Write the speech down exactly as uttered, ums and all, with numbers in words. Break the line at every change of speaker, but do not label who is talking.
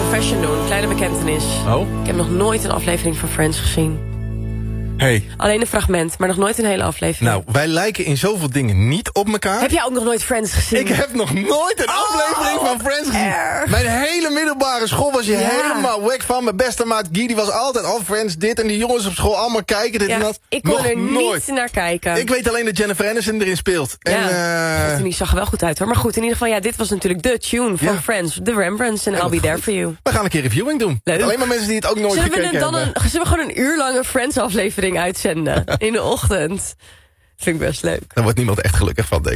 confession doen, kleine bekentenis.
Oh?
Ik heb nog nooit een aflevering van Friends gezien.
Hey.
Alleen een fragment, maar nog nooit een hele aflevering.
Nou, wij lijken in zoveel dingen niet op elkaar.
Heb jij ook nog nooit Friends gezien?
Ik heb nog nooit een
oh,
aflevering van Friends gezien.
Erg.
Mijn hele middelbare school was je
ja.
helemaal weg van. Mijn beste maat Guy, die was altijd al Friends dit. En die jongens op school allemaal kijken, dit
ja,
en dat.
ik kon
nog
er
nooit.
niet naar kijken.
Ik weet alleen dat Jennifer Aniston erin speelt.
Ja,
en, uh...
die zag er wel goed uit hoor. Maar goed, in ieder geval, ja, dit was natuurlijk de tune van
ja.
Friends. The Rembrandts en I'll Be There For You.
We gaan een keer reviewing doen.
Leuk.
Alleen maar mensen die het ook nooit
zullen
gekeken
we dan
hebben.
een, zullen we gewoon een uur lang een Friends aflevering uitzenden? In de ochtend. Vind ik best leuk.
Daar wordt niemand echt gelukkig van, denk ik.